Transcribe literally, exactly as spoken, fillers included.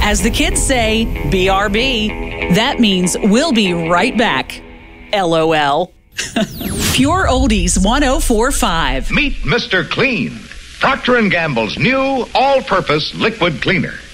As the kids say, B R B. That means we'll be right back. L O L. Pure Oldies one oh four point five. Meet Mister Clean, Procter and Gamble's new all-purpose liquid cleaner.